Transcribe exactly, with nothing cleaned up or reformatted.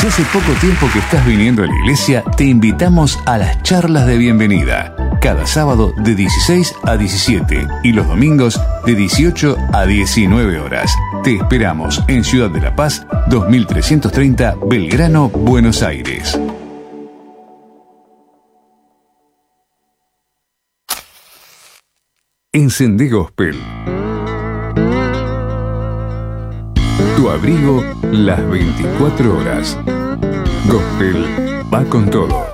Si hace poco tiempo que estás viniendo a la iglesia, te invitamos a las charlas de bienvenida. Cada sábado de dieciséis a diecisiete y los domingos de dieciocho a diecinueve horas. Te esperamos en Ciudad de La Paz, dos mil trescientos treinta, Belgrano, Buenos Aires. Encendé Gospel. Tu abrigo las veinticuatro horas. Gospel va con todo.